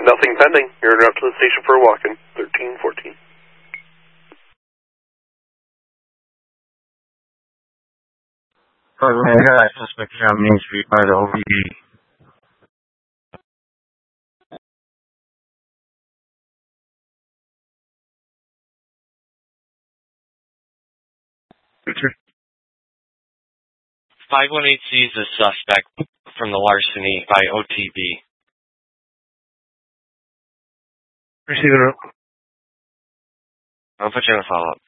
Nothing pending. You're up to the station for a walk-in. 1314. I got a suspect here on Main Street by the OVD. Richard? 518C is a suspect from the larceny by OTB. Receive it. I'll put you on a follow-up.